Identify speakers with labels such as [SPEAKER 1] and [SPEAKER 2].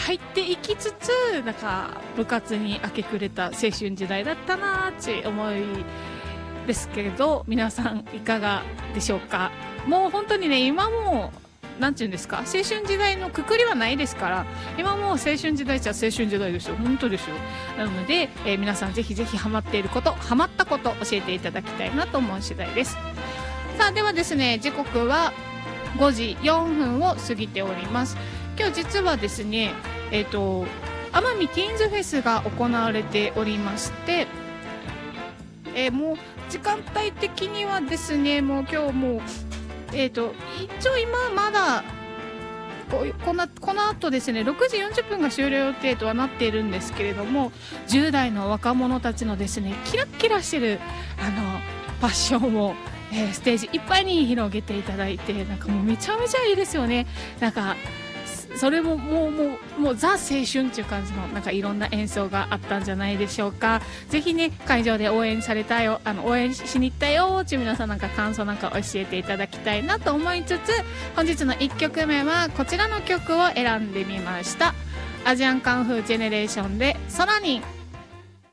[SPEAKER 1] 入っていきつつ、なんか部活に明け暮れた青春時代だったなーって思いですけれど、皆さんいかがでしょうか。もう本当にね、今もなんていうんですか、青春時代のくくりはないですから、今もう青春時代っちゃ青春時代ですよ。本当ですよ。なので、皆さんぜひぜひハマっていること、ハマったこと教えていただきたいなと思う次第です。さあ、ではですね、時刻は5時4分を過ぎております。今日実はですね、奄美ティーンズフェスが行われておりまして、もう時間帯的にはですね、もう今日もう一応今まだこの後ですね、6時40分が終了予定とはなっているんですけれども、10代の若者たちのですね、キラッキラしてるパッションを、ステージいっぱいに広げていただいて、なんかもうめちゃめちゃいいですよね。なんかそれももうザ青春っていう感じのなんかいろんな演奏があったんじゃないでしょうか。ぜひね、会場で応援されたよ、応援しに行ったよっていう皆さん、なんか感想なんか教えていただきたいなと思いつつ、本日の1曲目はこちらの曲を選んでみました。アジアンカンフージェネレーションで空に。